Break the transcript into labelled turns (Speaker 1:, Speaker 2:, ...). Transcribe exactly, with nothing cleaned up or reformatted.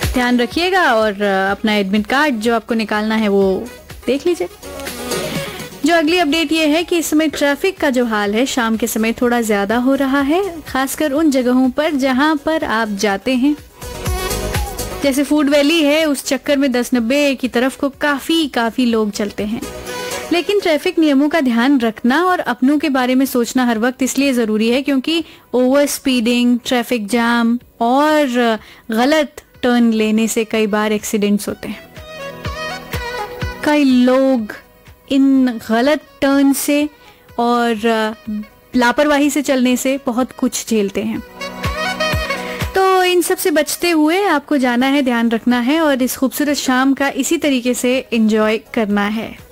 Speaker 1: ध्यान रखिएगा और अपना एडमिट कार्ड जो आपको निकालना है वो देख लीजिए। जो अगली अपडेट ये है कि इस समय ट्रैफिक का जो हाल है शाम के समय थोड़ा ज्यादा हो रहा है, खासकर उन जगहों पर जहां पर आप जाते हैं। जैसे फूड वैली है, उस चक्कर में दस नब्बे की तरफ को काफी काफी लोग चलते हैं। लेकिन ट्रैफिक नियमों का ध्यान रखना और अपनों के बारे में सोचना हर वक्त इसलिए जरूरी है क्योंकि ओवर स्पीडिंग, ट्रैफिक जाम और गलत टर्न लेने से कई बार एक्सीडेंट्स होते हैं। कई लोग इन गलत टर्न से और लापरवाही से चलने से बहुत कुछ झेलते हैं। तो इन सब से बचते हुए आपको जाना है, ध्यान रखना है और इस खूबसूरत शाम का इसी तरीके से एंजॉय करना है।